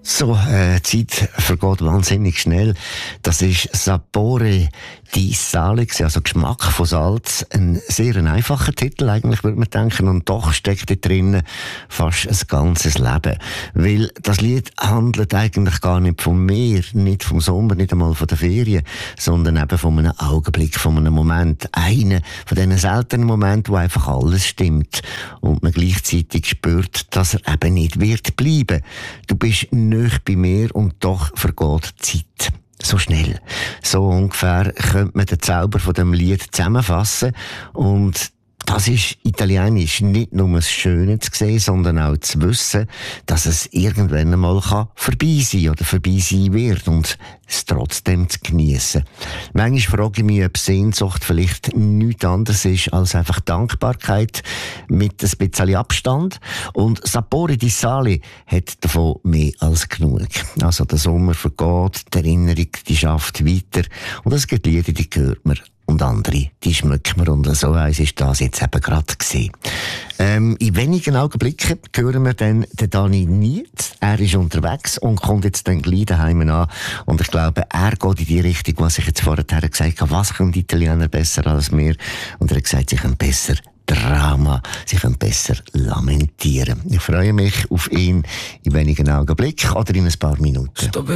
So, die Zeit vergeht wahnsinnig schnell. Das ist Sapore di Sale, also Geschmack von Salz. Ein sehr einfacher Titel eigentlich, würde man denken. Und doch steckt da drin fast ein ganzes Leben. Weil das Lied handelt eigentlich gar nicht vom Meer, nicht vom Sommer, nicht einmal von der Ferien, sondern eben von einem Augenblick, von einem Moment. Einer von diesen seltenen Momenten, wo einfach alles stimmt. Und man gleichzeitig spürt, dass er eben nicht wird bleiben. Du bist nicht bei mir und doch vergeht die Zeit. So schnell. So ungefähr könnte man den Zauber von dem Lied zusammenfassen. Und das ist italienisch nicht nur das Schöne zu sehen, sondern auch zu wissen, dass es irgendwann einmal vorbei sein oder vorbei sein wird und es trotzdem zu geniessen. Manchmal frage ich mich, ob Sehnsucht vielleicht nichts anderes ist als einfach Dankbarkeit mit ein bisschen Abstand. Und Sapore di Sale hat davon mehr als genug. Also der Sommer vergeht, die Erinnerung, die schafft weiter und es gibt Lieder, die hört man. Und andere, die schmecken wir. Und so eins ist das jetzt eben gerade gewesen. In wenigen Augenblicken hören wir dann den Dani Niet. Er ist unterwegs und kommt jetzt dann gleich daheim an. Und ich glaube, er geht in die Richtung, was ich jetzt vorher gesagt habe. Was können die Italiener besser als wir? Und er hat gesagt, sie können besser Drama, sie können besser lamentieren. Ich freue mich auf ihn in wenigen Augenblicken oder in ein paar Minuten.